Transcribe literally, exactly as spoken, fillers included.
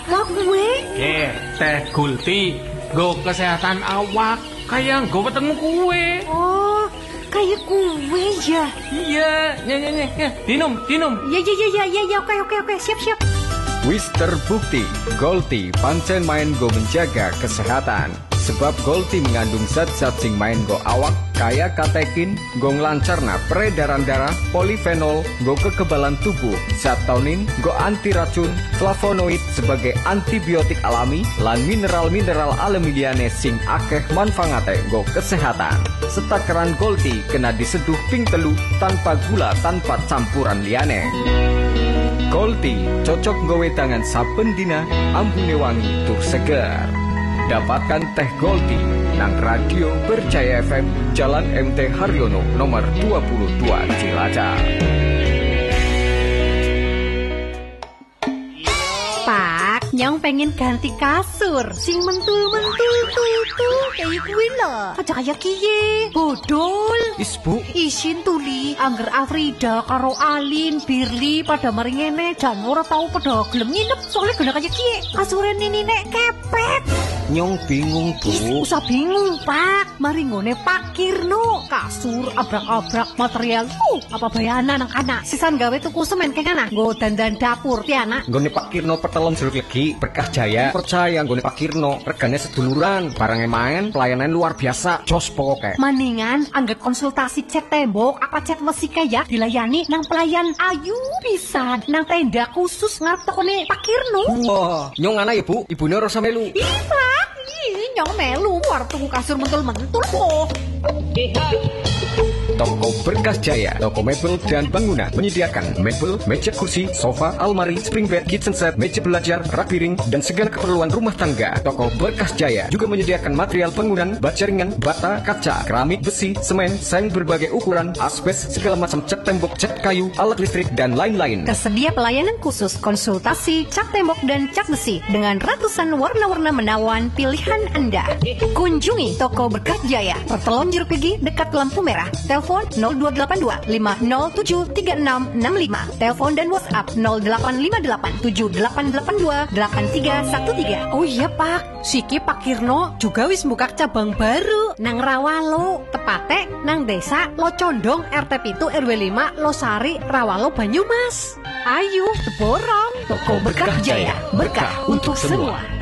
Wah kue. Eh, teh Gulti, go kesehatan awak, kayak go petemu kue. Oh, kayak kue ya. Iya, ya ya ya, ya. Dinum, dinum. Ya ya ya ya ya, ya. Oke oke oke, siap siap. Wis terbukti, Golti pancen main go menjaga kesehatan. Sebab Golti mengandung zat-zat sing main go awak kaya katekin, go nglancarna peredaran darah, polifenol, go kekebalan tubuh, zat taunin, go anti racun, flavonoid sebagai antibiotik alami, lan mineral-mineral alami liyane sing akeh manfaate go kesehatan. Setakaran Golti kena diseduh ping telu tanpa gula, tanpa campuran liyane. Golti cocok nggawe tangan saben dina, ambune wangi tur seger. Dapatkan teh Golti nang Radio Berjaya F M, Jalan M T Haryono nomor dua puluh dua Cilacap. Pak, nyong pengen ganti kasur sing mentul-mentul tuh kayak kuwi lho. Aja kayak kiye, bodol. Is bu, Isin tuli, angger Afrida karo Alin, Birli pada mari ngene jan ora tau pada gelem nginep soalnya gena kayak kiye. Kasure nini nek kepet. nyong bingung Ih, bu. usah bingung Pak, mari ngone Pak Kirno. Kasur abrak-abrak material. Uh, apa bayana nang anak. Sisan gawe tuku semen kene ana. Nggo dandan dapur ti anak. Nggone Pak Kirno pertelon jeruk legi Berkah Jaya. Percaya nggone Pak Kirno, regane seduluran, barangnya main, pelayanan luar biasa, jos pokoke. Maningan angget konsultasi cat tembok apa cat mesin ya dilayani nang pelayan ayu pisan nang tenda khusus ngarep tokone Pak Kirno. Wah, nyong ana ya bu, ibune ora melu. Ih Pak, ih nyong melu war tuku kasur mentul-mentul kok. Toko Berkah Jaya, toko mebel dan bangunan menyediakan mebel, meja kursi, sofa, almari, spring bed, kitchen set, meja belajar, rak piring, dan segala keperluan rumah tangga. Toko Berkah Jaya juga menyediakan material bangunan, baja ringan, bata, kaca, keramik, besi, semen, seng berbagai ukuran, asbes, segala macam cat tembok, cat kayu, alat listrik, dan lain-lain. Tersedia pelayanan khusus konsultasi cat tembok dan cat besi dengan ratusan warna-warna menawan pilihan Anda. Kunjungi toko Berkah Jaya, Pertelon Jeruk Legi dekat lampu merah. Telepon nol dua delapan dua lima nol tujuh tiga enam enam lima. Telepon dan WhatsApp nol delapan lima delapan tujuh delapan delapan dua delapan tiga satu tiga. Oh iya Pak, siki Pak Kirno juga wis buka cabang baru nang Rawalo, tepate nang desa Locondong R T pitu R W lima Losari Rawalo Banyumas. Ayo, borong. Toko Berkah Jaya, berkah untuk semua.